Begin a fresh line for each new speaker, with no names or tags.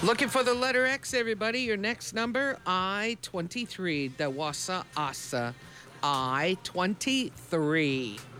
Looking for the letter X, everybody. Your next number, I-23. Dawasa Asa. I-23.